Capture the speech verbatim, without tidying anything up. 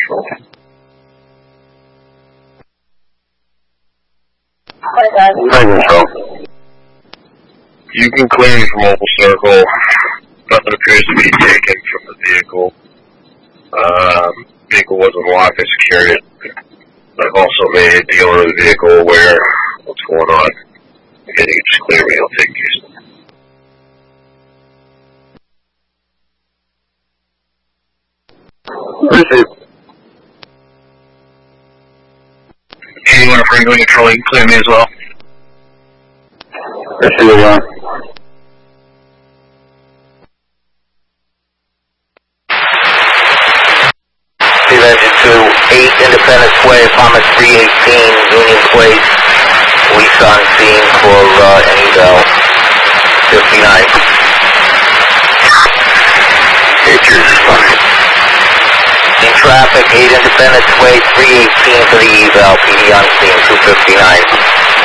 Control. Hi, Control. You can clear from Mobile Circle. Nothing appears to be taken from the vehicle. Um, vehicle wasn't locked. I secured it. I've also made the owner of the vehicle aware of what's going on. Again, you can just clear me. I'll take these. Appreciate it. Anyone for England Control, you can clear me as well. Appreciate it, Ron. Steve Engine two, eight Independence Way, Thomas three eighteen, Union Place. Police on scene for uh, an eval. fifty-nine. Pictures is fine. In traffic, eight Independence Way, three eighteen for the eval. P D on scene, two fifty-nine.